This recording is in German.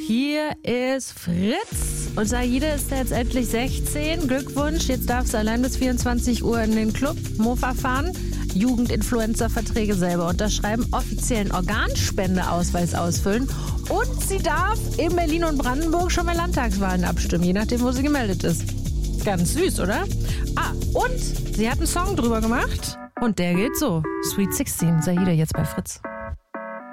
Hier ist Fritz. Und Saide ist jetzt endlich 16. Glückwunsch. Jetzt darf sie allein bis 24 Uhr in den Club Mofa fahren. Jugendinfluencer-Verträge selber unterschreiben, offiziellen Organspendeausweis ausfüllen und sie darf in Berlin und Brandenburg schon bei Landtagswahlen abstimmen, je nachdem, wo sie gemeldet ist. Ganz süß, oder? Und sie hat einen Song drüber gemacht und der geht so. Sweet 16, Saide jetzt bei Fritz.